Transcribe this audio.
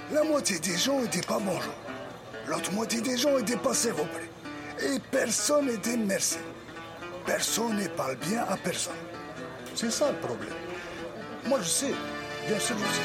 La moitié des gens étaient pas bonjour. L'autre moitié des gens étaient pas s'il vous plaît. Et personne n'était merci. Personne ne parle bien à personne. C'est ça le problème. Moi je sais, bien sûr je sais.